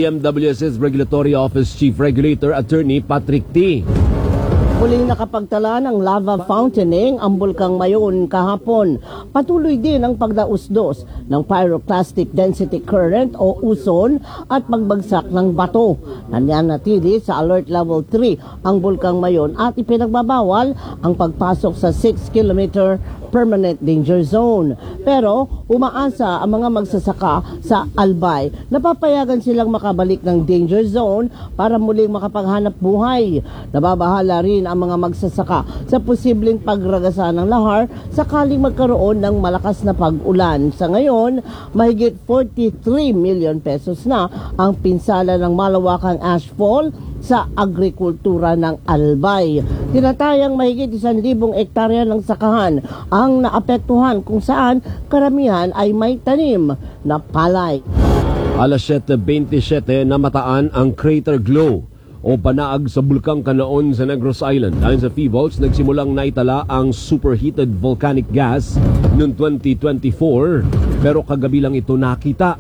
DMWS's Regulatory Office Chief Regulator Attorney Patrick T. Muling nakapagtala ng lava fountaining ang Bulkang Mayon kahapon. Patuloy din ang pagdausdos ng pyroclastic density current o uson at pagbagsak ng bato. Nananatili sa alert level 3 ang Bulkang Mayon at ipinagbabawal ang pagpasok sa 6-kilometer permanent danger zone. Pero umaasa ang mga magsasaka sa Albay na papayagan silang makabalik ng danger zone para muling makapaghanap buhay. Nababahala rin ang mga magsasaka sa posibleng pagragasa ng lahar sakaling magkaroon ng malakas na pag-ulan. Sa ngayon, mahigit 43 million pesos na ang pinsala ng malawakang ashfall sa agrikultura ng Albay. Tinatayang mahigit 1,000 hektarya ng sakahan ang naapektuhan kung saan karamihan ay may tanim na palay. Alas 7:27 namataan ang crater glow o panaag sa Bulkang Kanaon sa Negros Island. Ayon sa PHIVOLTS, nagsimulang naitala ang superheated volcanic gas noong 2024 pero kagabi lang ito nakita.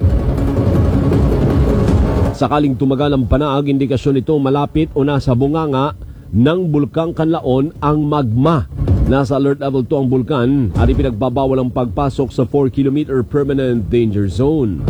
Sakaling tumagal ang panaag, indikasyon ito malapit o nasa bunganga ng Bulkang Kanlaon ang magma. Nasa alert level 2 ang bulkan at ipinagbabawal ang pagpasok sa 4-kilometer permanent danger zone.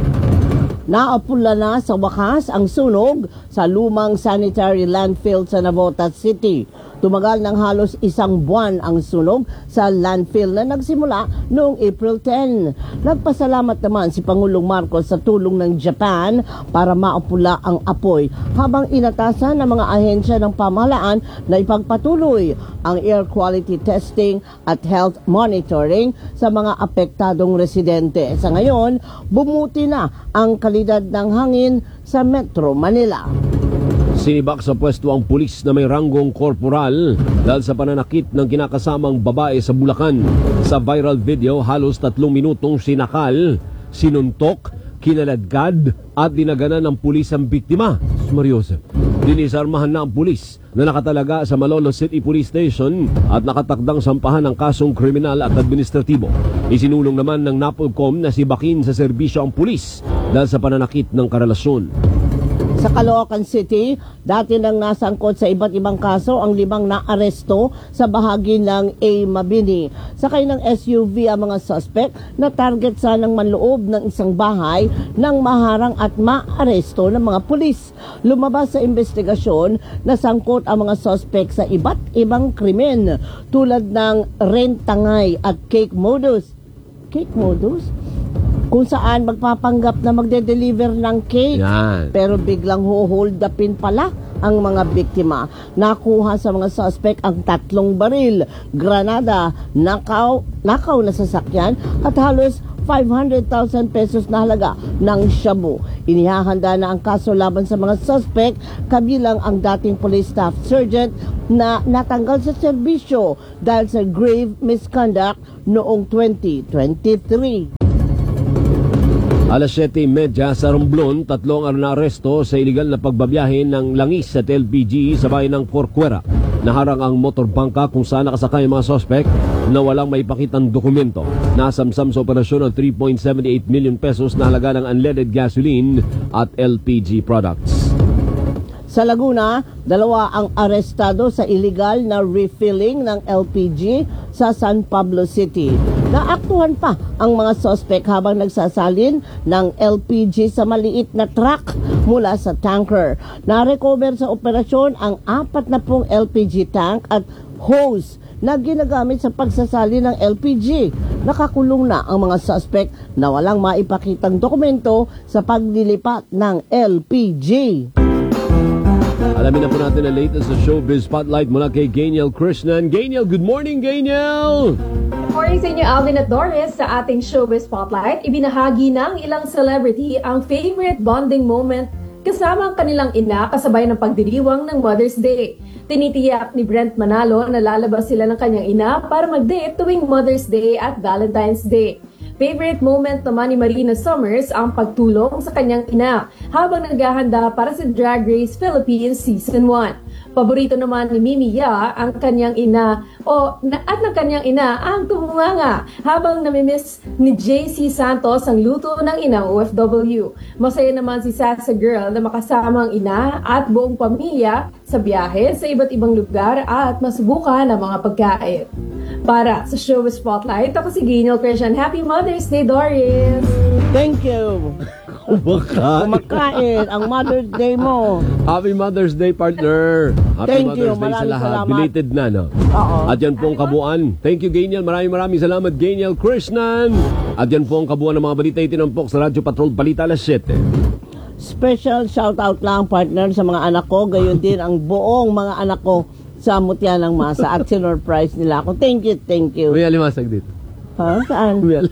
Naapula na sa wakas ang sunog sa lumang sanitary landfill sa Navotas City. Tumagal ng halos 1 buwan ang sunog sa landfill na nagsimula noong April 10. Nagpasalamat naman si Pangulong Marcos sa tulong ng Japan para maapula ang apoy habang inatasan ng mga ahensya ng pamahalaan na ipagpatuloy ang air quality testing at health monitoring sa mga apektadong residente. Sa ngayon, bumuti na ang kalidad ng hangin sa Metro Manila. Sinibak sa pwesto ang pulis na may ranggong korporal dahil sa pananakit ng kinakasamang babae sa Bulacan. Sa viral video, halos 3 minutong sinakal, sinuntok, kinaladkad at dinaganan ng pulis ang biktima. Mariose. Dinisarmahan na ang pulis na nakatalaga sa Malolos City Police Station at nakatakdang sampahan ng kasong kriminal at administratibo. Isinulong naman ng NAPOLCOM na sibakin sa serbisyo ang pulis dahil sa pananakit ng karelasyon. Sa Caloocan City, dati nang nasangkot sa iba't ibang kaso ang 5 naaresto sa bahagi ng A. Mabini. Sakay ng SUV ang mga suspect na target sanang manloob ng isang bahay nang maharang at maaresto ng mga pulis. Lumabas sa investigasyon na sangkot ang mga suspect sa iba't ibang krimen tulad ng rentangay at cake modus. Cake modus? Kung saan magpapanggap na magde-deliver ng cake. Yan. Pero biglang hold upin pala ang mga biktima. Nakuha sa mga suspect ang 3 baril, granada, nakaw na sasakyan at halos 500,000 pesos na halaga ng shabu. Inihahanda na ang kaso laban sa mga suspect, kabilang ang dating police staff sergeant na natanggal sa serbisyo dahil sa grave misconduct noong 2023. Alas 7:30 sa Romblon, 3 ang naaresto sa iligal na pagbabiyahe ng langis at LPG sa bayan ng Corcuera. Naharang ang motorbangka kung saan nakasakay ang mga sospek na walang maipakitang dokumento. Nasamsam sa operasyon ng 3.78 million pesos na halaga ng unleaded gasoline at LPG products. Sa Laguna, 2 ang arestado sa illegal na refilling ng LPG sa San Pablo City. Naaktuhan pa ang mga sospek habang nagsasalin ng LPG sa maliit na truck mula sa tanker. Na-recover sa operasyon ang 40 LPG tank at hose na ginagamit sa pagsasali ng LPG. Nakakulong na ang mga suspect na walang maipakitang dokumento sa paglilipat ng LPG. Alamin na po natin ang latest sa Showbiz Spotlight mula kay Gainiel Krishnan. Gainiel, good morning, Gainiel! Good morning sa inyo, Alvin at Doris. Sa ating Showbiz Spotlight, ibinahagi ng ilang celebrity ang favorite bonding moment kasama ang kanilang ina kasabay ng pagdiriwang ng Mother's Day. Tinitiyak ni Brent Manalo na lalabas sila ng kanyang ina para mag-date tuwing Mother's Day at Valentine's Day. Favorite moment naman ni Marina Summers ang pagtulong sa kanyang ina habang naghahanda para sa Drag Race Philippines Season 1. Paborito naman ni Mimi Ya ang kanyang ina at ng kanyang ina ang tumunganga habang namimiss ni JC Santos ang luto ng inang OFW. Masaya naman si Saxa Girl na makasama ang ina at buong pamilya sa biyahe sa iba't ibang lugar at masubukan ang mga pagkain. Para sa Showbiz Spotlight, ako si Gaynel Christian. Happy Mother's Day, Doris! Thank you. Kumakain ang Mother's Day mo. Happy Mother's Day, partner. Happy Thank you. Mother's Day sa Maraming lahat. salamat. Belated na, no? Oo. At yan po ang kabuuan. Thank you, Gaynel. Maraming salamat, Gaynel Krishnan. At yan po ang kabuuan ng mga balita itinampok sa Radyo Patrol Balita alas 7. Special shoutout lang, partner, sa mga anak ko. Gayon din ang buong mga anak ko sa Mutya ng Masa at sinurprise nila ako. Thank you, thank you. May alimasag dito. Ha? Saan? May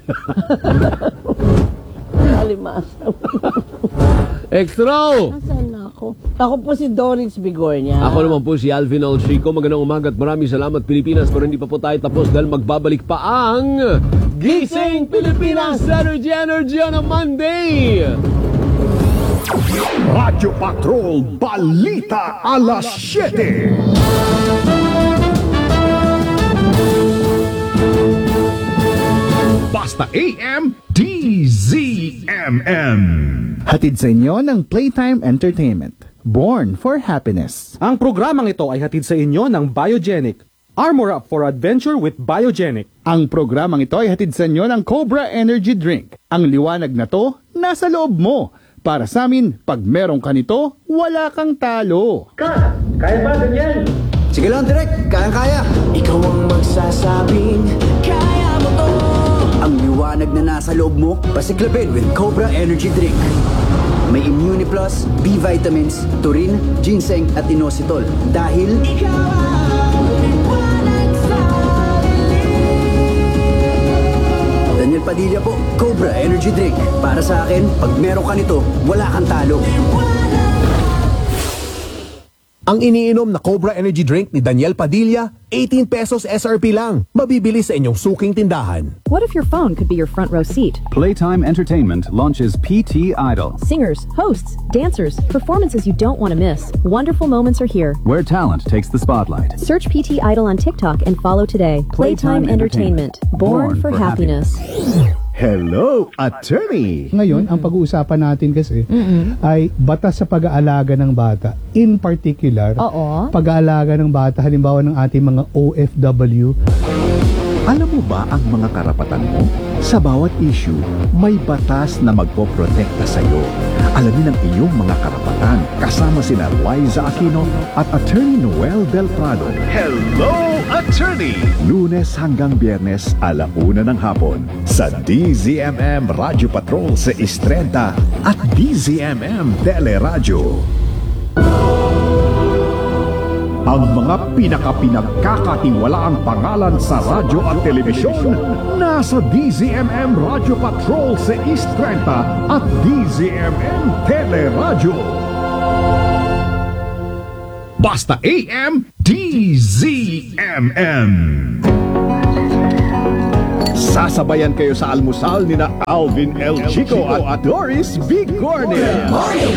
Alimasag. Extra! Nasaan na ako? Ako po si Doris Bigornia. Ako naman po si Alvin Alchico. Magandang umaga at maraming salamat, Pilipinas. Pero hindi pa po tayo tapos dahil magbabalik pa ang Gising Pilipinas Energy on a Monday! Radyo Patrol Balita alas 7. Basta AM DZMM. Hatid sa inyo ng Playtime Entertainment. Born for Happiness. Ang programang ito ay hatid sa inyo ng Biogenic. Armor up for adventure with Biogenic. Ang programang ito ay hatid sa inyo ng Cobra Energy Drink. Ang liwanag na to, nasa loob mo. Para sa amin, pag meron ka nito, wala kang talo. Sige lang, Direk. Kayang-kaya. Ikaw ang magsasabing, kaya mo to. Ang liwanag na nasa loob mo, pasiklabin with Cobra Energy Drink. May Immune Plus, B vitamins, taurine, ginseng at inositol. Dahil ikaw ang liwanag sa dilim. Daniel Padilla po, Cobra Energy Drink. Para sa akin, pag meron ka nito, wala kang talo. Ang iniinom na Cobra Energy Drink ni Daniel Padilla, 18 pesos SRP lang. Mabibili sa inyong suking tindahan. What if your phone could be your front row seat? Playtime Entertainment launches PT Idol, Singers, hosts, dancers, performances you don't want to miss. Wonderful moments are here. where talent takes the spotlight. Search PT Idol on TikTok and follow today. Playtime Entertainment. Born for happiness. Hello, attorney! Ngayon, ang pag-uusapan natin kasi ay batas sa pag-aalaga ng bata. In particular, pag-aalaga ng bata, halimbawa ng ating mga OFW. Alam mo ba ang mga karapatan mo? Sa bawat issue, may batas na magpoprotekta sa iyo. Alamin ang iyong mga karapatan kasama sina Liza Aquino at Attorney Noel Del Prado. Hello, attorney! Lunes hanggang Biyernes, 1:00 ng hapon sa DZMM Radio Patrol sa 6:30 at DZMM Teleradyo. Ang mga pinagkakatiwalaang pangalan sa radyo at telebisyon nasa DZMM Radio Patrol sa East 30 at DZMM Teleradyo. Basta AM DZMM. Sasabayan kayo sa almusal ni na Alvin L. Chico at Doris Bigornia.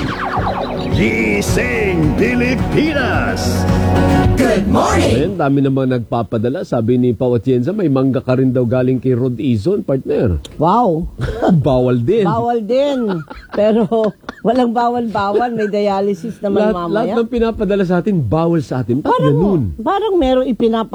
Gising Pilipinas! Good morning! Ayan, dami namang nagpapadala. Sabi ni Pao Atienza, may mangga ka rin daw galing kay Rod Izon, partner. Wow. Bawal din. Bawal din. Pero walang bawal-bawal. May dialysis naman mamaya. Lahat ng pinapadala sa atin, bawal sa atin. Ba't ganun? Parang merong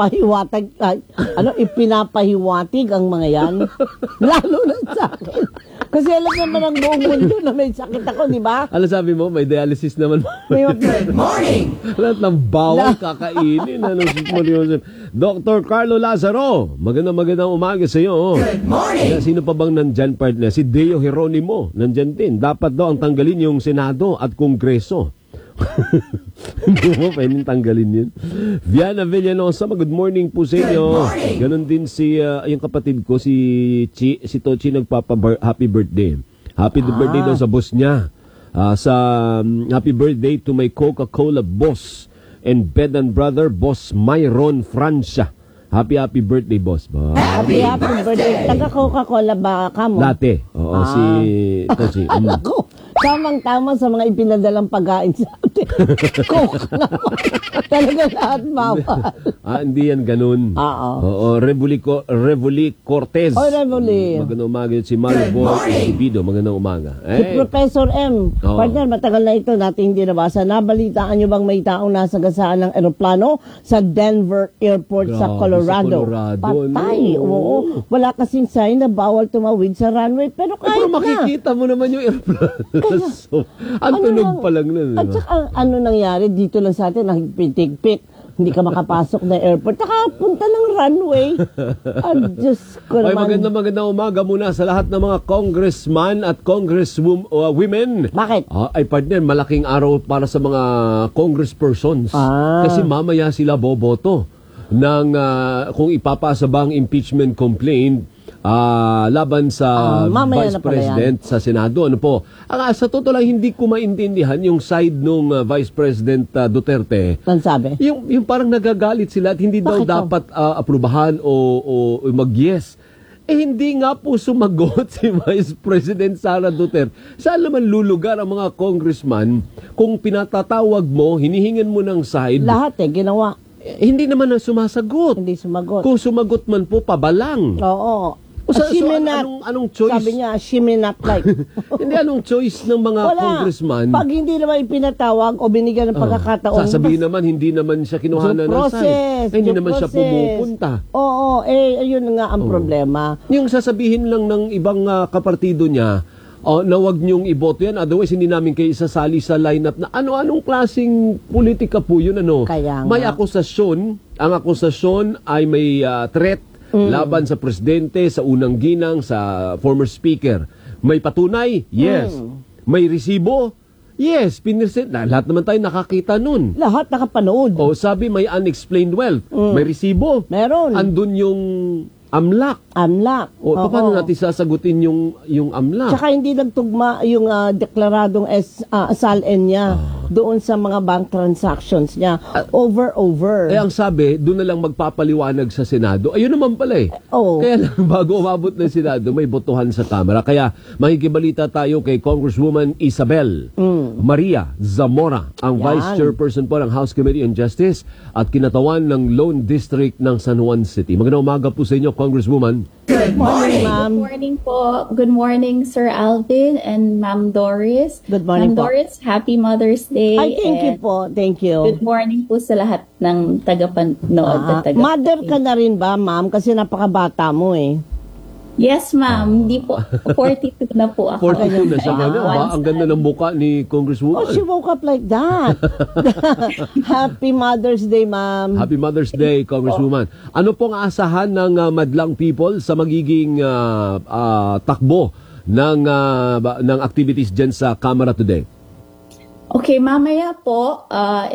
ipinapahiwatig ang mga yan. Lalo na sa akin. Kasi alam naman ang buong mundo na may sakit ako, di ba? Ano sabi mo? May dialysis naman. Good morning! Lahat ng bawal kakainin. Dr. Carlo Lazaro, magandang umaga sa iyo. Good morning! Sino pa bang nandyan, partner? Si Deo Geronimo, nandyan din. Dapat daw ang tanggalin yung Senado at Kongreso. Hindi mo pwedeng tanggalin yun. Viana Villanosa, good morning po sa inyo. Ganon din si yung kapatid ko, si Tochi, happy birthday. Happy birthday daw sa boss niya. Happy birthday to my Coca-Cola boss and bed and brother, boss Myron Francia. Happy birthday, boss. Happy birthday. Taga Coca-Cola ba ka mo? Dati. Oo, si Tochi. Ako, tamang-tama sa mga ipinadalang pagkain sa atin. Coke naman. Talaga lahat bawal. Hindi yan ganun. Oo, Revoli Cortez. Revoli. Magandang umaga yun si Mario Boy Ibido. Magandang umaga. Si Professor M. Partner, matagal na ito natin hindi nabasa. Nabalitaan nyo bang may taong nasagasaan ng eroplano sa Denver Airport sa Colorado? Patay. Oo. Wala kasing sign na bawal tumawid sa runway. Pero kahit pero makikita mo naman yung airplane. So, ang tunog pa lang nun. At saka ano nangyari dito lang sa atin, nagpitik-pik. Hindi ka makapasok na airport. Saka punta ng runway. Diyos ko naman. Magandang umaga muna sa lahat ng mga congressman at congresswomen. Bakit? Ay partner, malaking araw para sa mga congresspersons. Kasi mamaya sila boboto ng kung ipapasa ba ang impeachment complaint laban sa Vice President sa Senado. Ano po? Sa totoo lang, hindi ko maintindihan yung side nung Vice President Duterte. Ano sabi? Yung parang nagagalit sila at hindi daw dapat aprubahan o mag-yes. Hindi nga po sumagot si Vice President Sara Duterte. Saan naman lulugar ang mga congressman kung pinatatawag mo, hinihingan mo ng side? Lahat ginawa. Hindi naman na sumasagot. Hindi sumagot. Kung sumagot man po, pabalang. Oo. Anong choice? Sabi niya, she may not like. Hindi, anong choice ng mga congressman? Pag hindi naman ipinatawag o binigyan ng pagkakataon. Sasabihin naman, hindi naman siya kinuhanan ng side. Hindi naman siya pumupunta. Oo, ayun nga ang problema. Yung sasabihin lang ng ibang kapartido niya, na wag niyong iboto yan, otherwise hindi namin kayo isasali sa lineup na anong klaseng politika po yun, May akusasyon, ang akusasyon ay may threat laban sa presidente, sa unang ginang, sa former speaker. May patunay? Yes. May resibo? Yes. Lahat naman tayo nakakita nun. Lahat nakapanood. Sabi may unexplained wealth. May resibo? Meron. Andun yung AMLAC. Paano natin sasagutin yung AMLAC? Tsaka hindi nagtugma yung deklaradong SALN niya doon sa mga bank transactions niya. Over. Ang sabi, doon na lang magpapaliwanag sa Senado. Ayun naman pala Kaya lang, bago umabot ng Senado, may botohan sa Kamara. Kaya makikibalita tayo kay Congresswoman Isabel Maria Zamora, ang Vice Chairperson po ng House Committee on Justice at kinatawan ng Lone District ng San Juan City. Magandang umaga po sa inyo, Congresswoman. Good morning, ma'am. Good morning po. Good morning, Sir Alvin and Ma'am Doris. Good morning Ma'am Doris, happy Mother's Day. Ay, thank you po. Thank you. Good morning po sa lahat ng tagapanood at tagapakinig. Mother ka na rin ba, ma'am? Kasi napakabata mo Yes, ma'am. Hindi po. 42 na po ako. 42 na siya. Ang ganda ng buka ni Congresswoman. she woke up like that. Happy Mother's Day, ma'am. Happy Mother's Day, Congresswoman. Ano pong aasahan ng madlang people sa magiging takbo ng activities dyan sa Kamara today? Okay, mamaya po,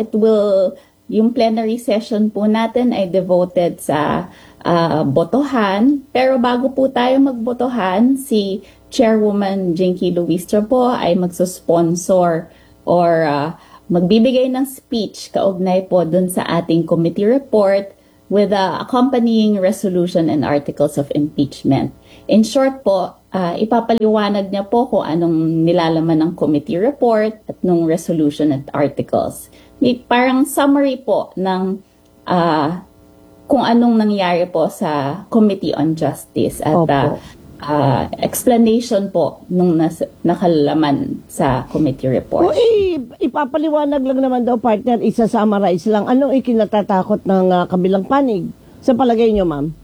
yung plenary session po natin ay devoted sa botohan. Pero bago po tayo magbotohan, si Chairwoman Jinky Luistra po ay magsusponsor or magbibigay ng speech kaugnay po dun sa ating committee report with accompanying resolution and articles of impeachment. In short po, ipapaliwanag niya po kung anong nilalaman ng committee report at nung resolution at articles. May parang summary po ng kung anong nangyari po sa Committee on Justice at explanation po nung nakalalaman sa committee report. Ipapaliwanag lang naman daw, partner, isa-summarize lang. Anong ikinatatakot ng kabilang panig? Sa palagay nyo, ma'am?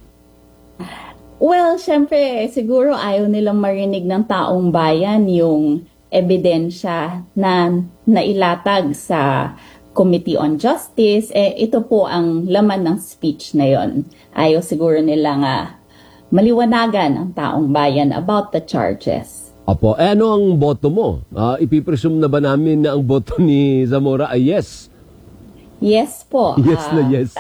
Well, syempre, siguro ayaw nilang marinig ng taong bayan yung ebidensya na nailatag sa Committee on Justice. Ito po ang laman ng speech na yon. Ayaw siguro nilang maliwanagan ang taong bayan about the charges. Opo, ano ang boto mo? Ipipresume na ba namin na ang boto ni Zamora ay yes? Yes po. Yes na yes.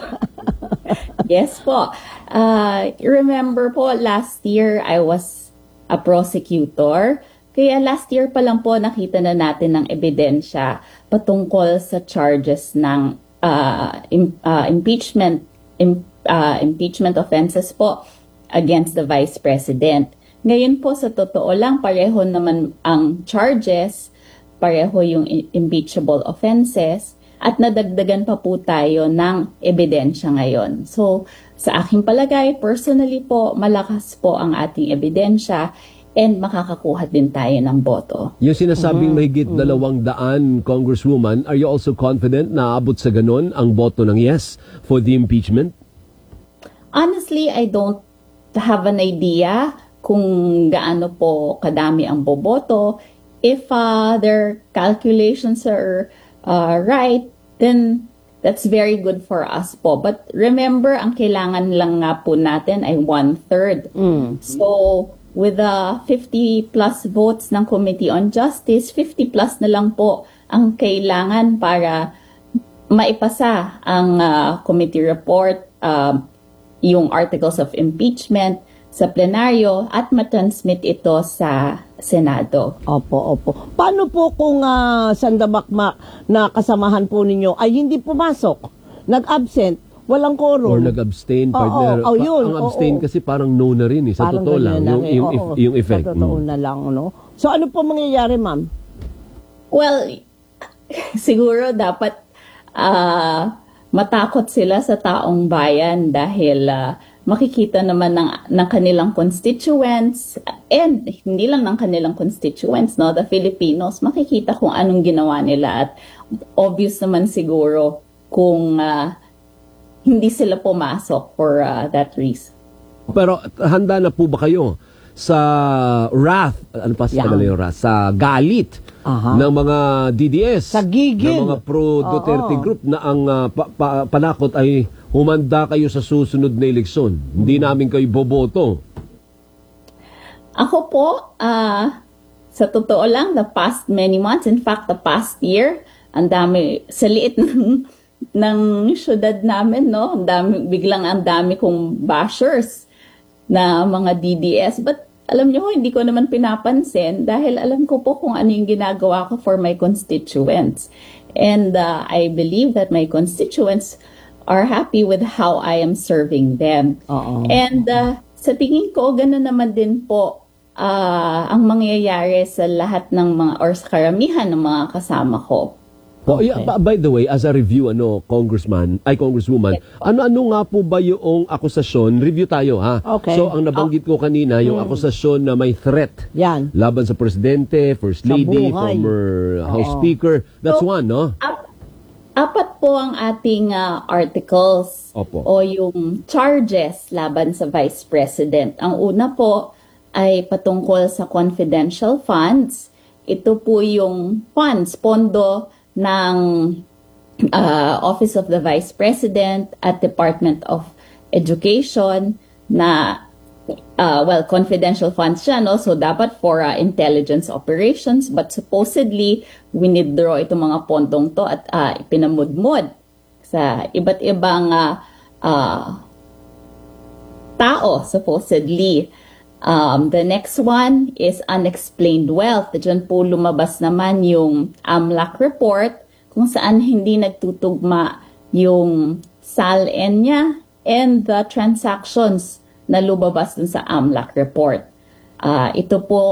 Yes po. Remember po, last year I was a prosecutor. Kaya last year pa lang po nakita na natin ng ebidensya patungkol sa charges ng impeachment impeachment offenses po against the Vice President. Ngayon po, sa totoo lang, pareho naman ang charges, pareho yung impeachable offenses, at nadagdagan pa po tayo ng ebidensya ngayon. So, sa aking palagay, personally po, malakas po ang ating ebidensya and makakakuha din tayo ng boto. Yung sinasabing mahigit 200, Congresswoman, are you also confident na abot sa ganon ang boto ng yes for the impeachment? Honestly, I don't have an idea kung gaano po kadami ang boboto. If their calculations are right, then that's very good for us po. But remember, ang kailangan lang nga po natin ay 1/3. So, with the 50 plus votes ng Committee on Justice, 50 plus na lang po ang kailangan para maipasa ang committee report, yung articles of impeachment sa plenaryo at matransmit ito sa Senado. Opo. Paano po kung sandamakmak na kasamahan po ninyo ay hindi pumasok, nag-absent, walang quorum? Or nag-abstain, partner. Yun. Ang abstain kasi parang no na rin. Sa Parang totoo lang, ganyan yung effect. Sa totoo na lang, no? So ano po mangyayari, ma'am? Well, siguro dapat matakot sila sa taong bayan dahil makikita naman ng kanilang constituents, and hindi lang ng kanilang constituents, no, the Filipinos, makikita kung anong ginawa nila, at obvious naman siguro kung hindi sila pumasok for that reason. Pero handa na po ba kayo sa wrath, yung wrath, sa galit ng mga DDS, sa gigil ng mga pro-Duterte group na ang panakot ay humanda kayo sa susunod na eleksyon? Hindi namin kayo boboto. Ako po, sa totoo lang, the past many months, in fact, the past year, ang dami, sa liit ng syudad namin, no? Biglang ang dami kong bashers na mga DDS. But alam niyo, hindi ko naman pinapansin dahil alam ko po kung ano yung ginagawa ko for my constituents. And I believe that my constituents are happy with how I am serving them. And sa tingin ko, gano'n naman din po ang mangyayari sa lahat ng mga, or sa karamihan ng mga kasama ko. Okay. By the way, as a review, Congresswoman, ano nga po ba yung akusasyon? Review tayo, ha? Okay. So, ang nabanggit ko kanina, yung akusasyon na may threat laban sa Presidente, First Lady, former House Speaker. That's one, no? Apat po ang ating articles o yung charges laban sa Vice President. Ang una po ay patungkol sa confidential funds. Ito po yung pondo ng Office of the Vice President at Department of Education na confidential funds siya, no? So dapat for intelligence operations, but supposedly winidraw itong mga pondong to at ipinamudmod sa iba't ibang tao, supposedly. The next one is unexplained wealth. Diyan po lumabas naman yung AMLAC report kung saan hindi nagtutugma yung SALN niya and the transactions na lumabas dun sa AMLAC report. Ito po